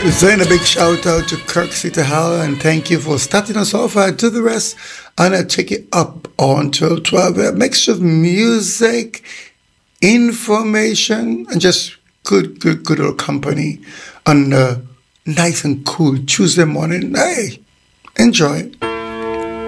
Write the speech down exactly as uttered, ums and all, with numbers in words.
Saying a big shout out to Kirk City Hall and thank you for starting us off. Uh, to the rest, and I take it up until twelve. A mixture of music, information, and just good, good, good old company on a nice and cool Tuesday morning. Hey, enjoy.